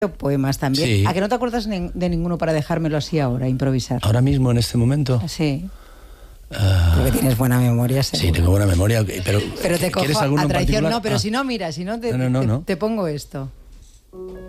poemas también. Sí. ¿A que no te acuerdas de ninguno para dejármelo así ahora, improvisar? Ahora mismo, en este momento. Sí. Porque tienes buena memoria, seguro. Sí, tengo buena memoria, pero te cojo ¿quieres alguno a en traición. particular? No, pero si no, mira, si no te pongo esto.